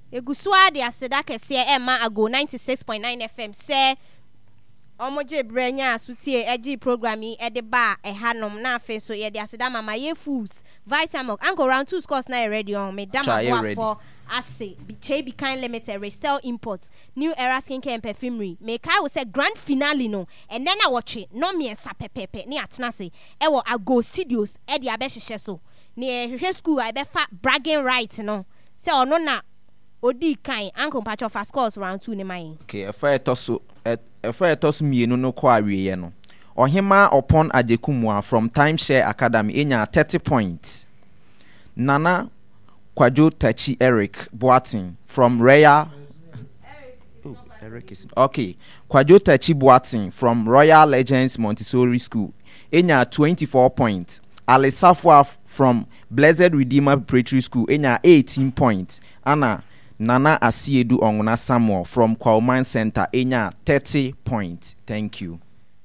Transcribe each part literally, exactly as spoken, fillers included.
Egusua de aseda kese Emma Ago ninety-six point nine F M say Omoje brenya asutie eji programming e de ba e hanom na afen so ye de aseda mama ye foods Vitamilk anko round two scores na ready on me dama boa for ase biche be kind limited restel imports new era skincare and perfumery me kai will say grand finale no and then I watch it no me ensa pepepe ni atena se e wo Ago studios e de abehye so ni ehwe school I be fa bragging right no say ono na odi kan anko patch of scores round two ni man okay e fa etoso e fa etoso mienu no kwa awiye no Ohima upon Ajekumwa from Timeshare Academy enya thirty points. Nana Kwajo Tachi Eric Boating from Royal Eric, oh, Eric is okay. Kwajo Tachi Boating from Royal Legends Montessori School enya twenty-four points. Alisafwa from Blessed Redeemer Preparatory School enya eighteen points. Anna Nana Asiedu Onguna Samuel from Kwauman Center enya thirty points. Thank you.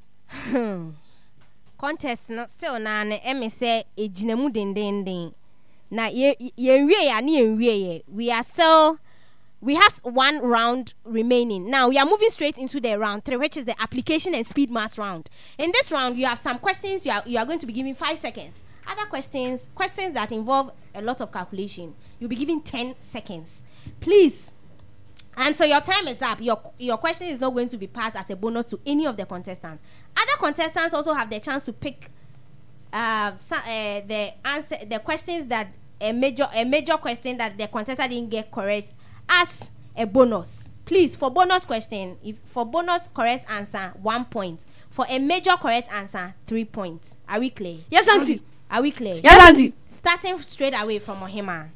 Contest no still na na eme say ejinemu dendenden na ye yenwie ya ni yenwie ye we are still we have one round remaining. Now we are moving straight into the round three, which is the application and speed mass round. In this round you have some questions. You are you are going to be given five seconds. Other questions questions that involve a lot of calculation, you'll be given ten seconds. Please answer. Your time is up. Your your question is not going to be passed as a bonus to any of the contestants. Other contestants also have the chance to pick uh, so, uh the answer the questions that a major a major question that the contestant didn't get correct as a bonus. Please, for bonus question, if for bonus correct answer, one point. For a major correct answer, three points. Are we clear? Yes, auntie. Are we clear? Yes, auntie. Starting straight away from Ohima.